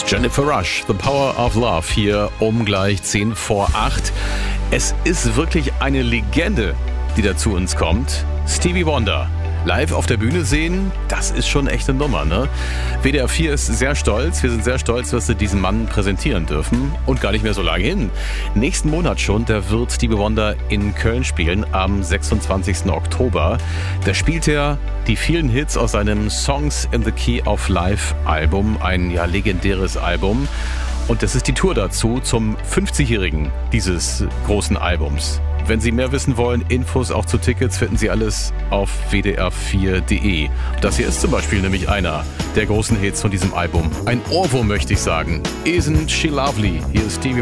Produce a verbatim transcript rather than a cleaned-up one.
Jennifer Rush, The Power of Love, hier um gleich zehn vor acht. Es ist wirklich eine Legende, die da zu uns kommt. Stevie Wonder. Live auf der Bühne sehen, das ist schon echt eine Nummer, ne? W D R vier ist sehr stolz. Wir sind sehr stolz, dass sie diesen Mann präsentieren dürfen. Und gar nicht mehr so lange hin. Nächsten Monat schon, da wird Stevie Wonder in Köln spielen, am sechsundzwanzigsten Oktober. Da spielt er die vielen Hits aus seinem Songs in the Key of Life Album, ein ja legendäres Album. Und das ist die Tour dazu zum fünfzigjährigen dieses großen Albums. Wenn Sie mehr wissen wollen, Infos auch zu Tickets, finden Sie alles auf w d r vier punkt d e. Das hier ist zum Beispiel nämlich einer der großen Hits von diesem Album. Ein Ohrwurm, möchte ich sagen. Isn't She Lovely? Hier ist Stevie